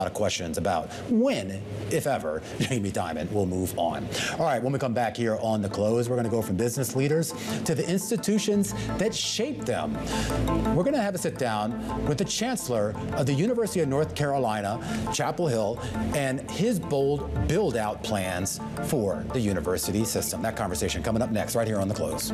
of questions about when, if ever, Jamie Dimon will move on. All right, when we come back here on The Close, we're going to go from business leaders to the institutions that shape them. We're going to have a sit down with the chancellor of the University of North Carolina, Chapel Hill, and his bold build-out plans for the university system. That conversation coming up next, right here on The Close.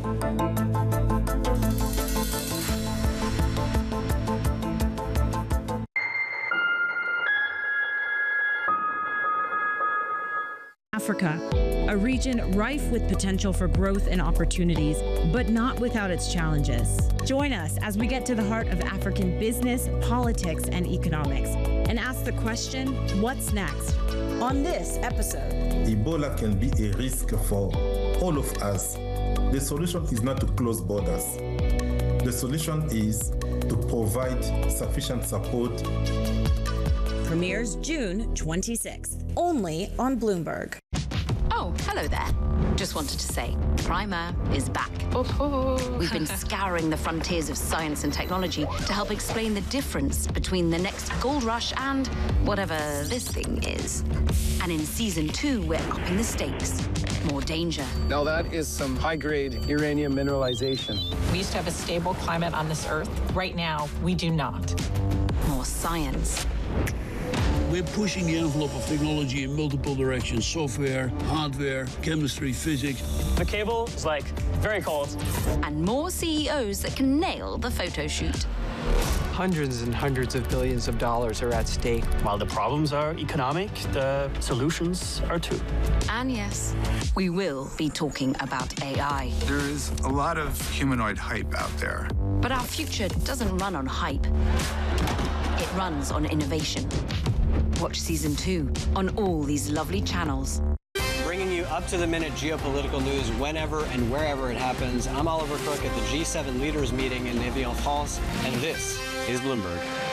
Africa, a region rife with potential for growth and opportunities, but not without its challenges. Join us as we get to the heart of African business, politics, and economics, and ask the question, what's next? On this episode. Ebola can be a risk for all of us. The solution is not to close borders. The solution is to provide sufficient support. Premieres June 26th, only on Bloomberg. Oh, hello there. Just wanted to say, Primer is back. We've been scouring the frontiers of science and technology to help explain the difference between the next gold rush and whatever this thing is. And in season 2, we're upping the stakes. More danger. Now that is some high-grade uranium mineralization. We used to have a stable climate on this Earth. Right now, we do not. More science. We're pushing the envelope of technology in multiple directions: software, hardware, chemistry, physics. The cable is like very cold. And more CEOs that can nail the photo shoot. Hundreds and hundreds of billions of dollars are at stake. While the problems are economic, the solutions are too. And yes, we will be talking about AI. There is a lot of humanoid hype out there. But our future doesn't run on hype. It runs on innovation. Watch season 2 on all these lovely channels. Bringing you up-to-the-minute geopolitical news whenever and wherever it happens. I'm Oliver Cook at the G7 Leaders Meeting in Evian, France, and this is Bloomberg.